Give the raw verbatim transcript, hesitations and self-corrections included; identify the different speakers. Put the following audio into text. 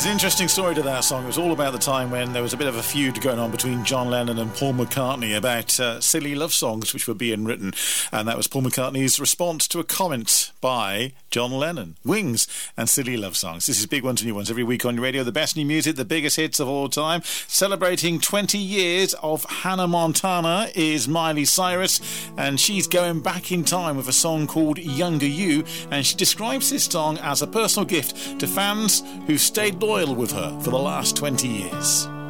Speaker 1: There's an interesting story to that song. It was all about the time when there was a bit of a feud going on between John Lennon and Paul McCartney about uh, silly love songs which were being written. And that was Paul McCartney's response to a comment by John Lennon. Wings and silly love songs. This is Big Ones and New Ones every week on your radio. The best new music, the biggest hits of all time. Celebrating twenty years of Hannah Montana is Miley Cyrus. And she's going back in time with a song called Younger You. And she describes this song as a personal gift to fans who've stayed loyal with her for the last twenty years.